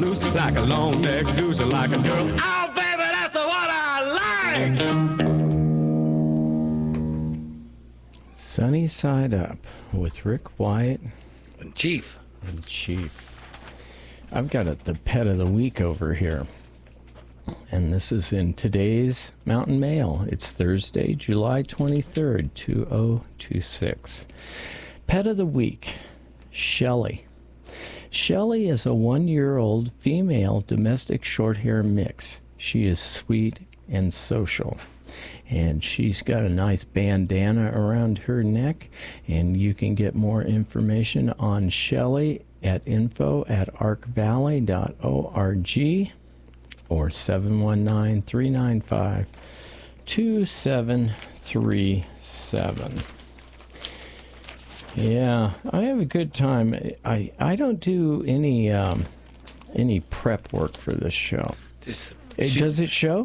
goose, like a long-necked goose, like a girl. Oh, baby, that's what I like! Sunny Side Up with Rick Wyatt And Chief. I've got the pet of the week over here. And this is in today's Mountain Mail. It's Thursday, July 23rd, 2026. Pet of the week, Shelly. Shelly is a 1-year-old female domestic short-hair mix. She is sweet and social. And she's got a nice bandana around her neck. And you can get more information on Shelly at info@arkvalley.org or 719-395-2737. Yeah, I have a good time. I don't do any prep work for this show. Just Does it show?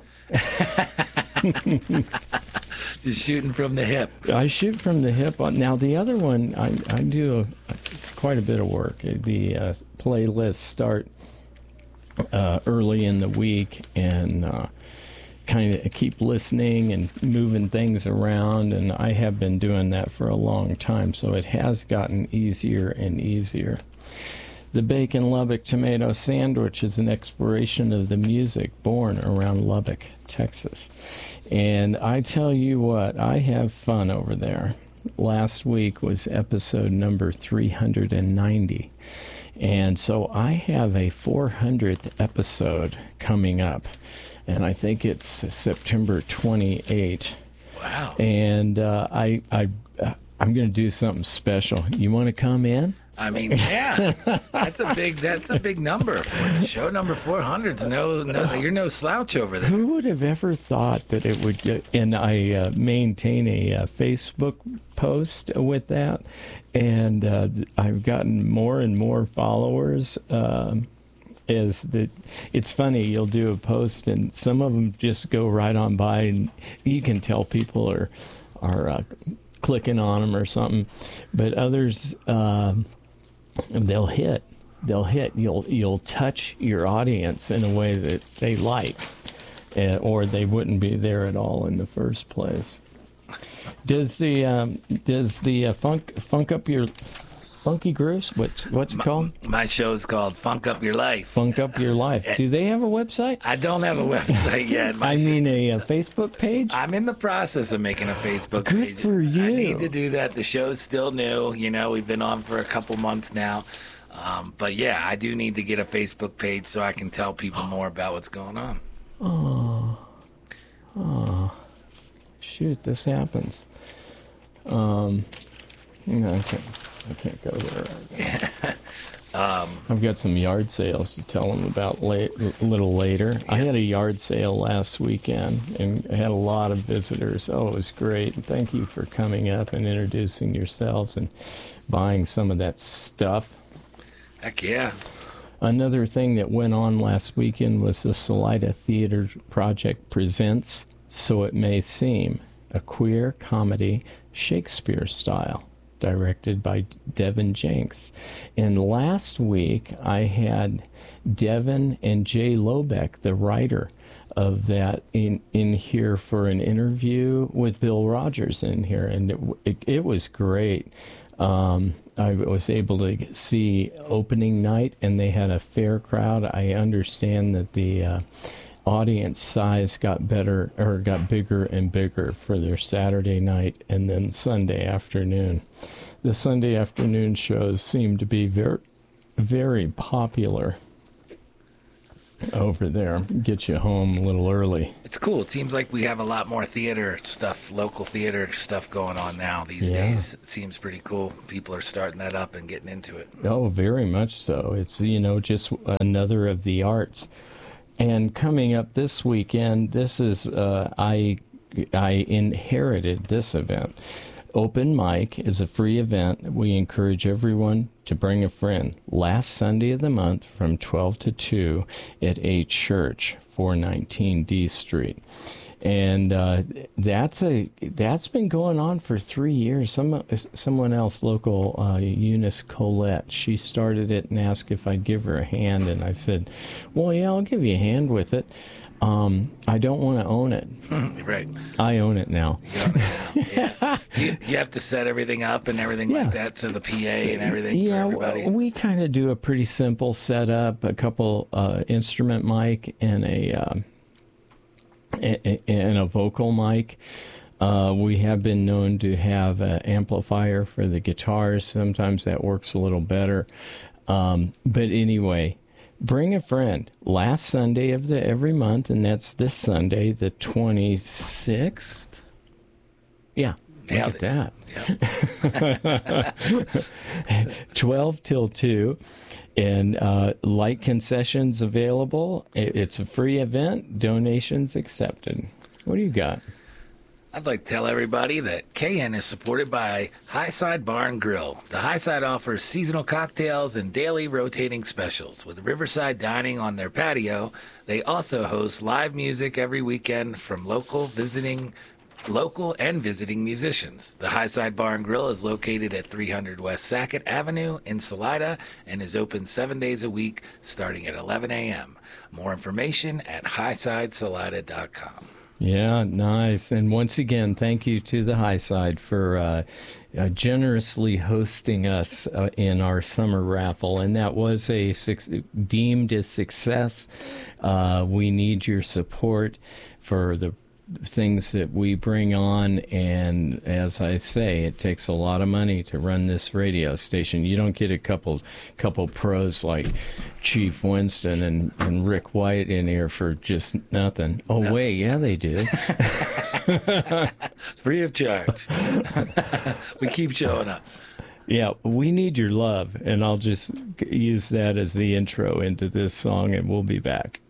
Just shooting from the hip. I shoot from the hip. Now, the other one, I do quite a bit of work. The playlists start early in the week and kind of keep listening and moving things around, and I have been doing that for a long time, so it has gotten easier and easier. The Bacon Lubbock Tomato Sandwich is an exploration of the music born around Lubbock, Texas. And I tell you what, I have fun over there. Last week was episode number 390. And so I have a 400th episode coming up. And I think it's September 28. Wow. And I'm going to do something special. You want to come in? I mean, yeah, that's a big number. Show number 400's no, you're no slouch over there. Who would have ever thought that it would get, and I maintain a Facebook post with that, and I've gotten more and more followers. It's funny, you'll do a post and some of them just go right on by, and you can tell people are clicking on them or something, but others, they'll hit. You'll touch your audience in a way that they like, or they wouldn't be there at all in the first place. Does the funk up your funky grooves? What's it called? My show's called Funk Up Your Life. Funk Up Your Life. Do they have a website? I don't have a website yet. I mean a Facebook page? I'm in the process of making a Facebook page. Good for you. I need to do that. The show's still new. You know, we've been on for a couple months now. But yeah, I do need to get a Facebook page so I can tell people more about what's going on. Oh. Shoot, this happens. I can't go there right now. I've got some yard sales to tell them about a little later. Yeah. I had a yard sale last weekend, and I had a lot of visitors. Oh, it was great. And thank you for coming up and introducing yourselves and buying some of that stuff. Heck yeah. Another thing that went on last weekend was the Salida Theater Project presents So It May Seem, a queer comedy Shakespeare style, directed by Devin Jenks. And last week, I had Devin and Jay Lobeck, the writer of that, in here for an interview with Bill Rogers in here, and it was great. I was able to see opening night, and they had a fair crowd. I understand that the audience size got bigger and bigger for their Saturday night and then Sunday afternoon. The Sunday afternoon shows seem to be very, very popular over there. Get you home a little early. It's cool. It seems like we have a lot more theater stuff, local theater stuff going on now these days. It seems pretty cool. People are starting that up and getting into it. Oh, very much so. It's, just another of the arts. And coming up this weekend, this is, I inherited this event. Open Mic is a free event. We encourage everyone to bring a friend. Last Sunday of the month from 12 to 2 at A Church, 419 D Street. And that's been going on for 3 years. Someone else, local, Eunice Colette, she started it and asked if I'd give her a hand, and I said, well, yeah, I'll give you a hand with it. I don't want to own it. Right. I own it now. You own it now. Yeah. You have to set everything up and everything like that, to the PA and everything for everybody. We kind of do a pretty simple setup, a couple instrument mic and a vocal mic. We have been known to have an amplifier for the guitars. Sometimes that works a little better. But anyway, bring a friend. Last Sunday of every month, and that's this Sunday, the 26th. Yeah, look at that. Yep. 12 till 2. And light concessions available. It's a free event. Donations accepted. What do you got? I'd like to tell everybody that KN is supported by Highside Bar and Grill. The Highside offers seasonal cocktails and daily rotating specials. With Riverside dining on their patio, they also host live music every weekend from local and visiting musicians. The Highside Bar and Grill is located at 300 West Sackett Avenue in Salida and is open 7 days a week starting at 11 a.m. More information at highsidesalida.com. Yeah, nice. And once again, thank you to the Highside for generously hosting us in our summer raffle. And that was deemed a success. We need your support for the things that we bring on, and as I say, it takes a lot of money to run this radio station. You don't get a couple pros like Chief Winston and Rick White in here for just nothing. Oh, no. Wait, yeah, they do. Free of charge. We keep showing up. Yeah, we need your love, and I'll just use that as the intro into this song, and we'll be back.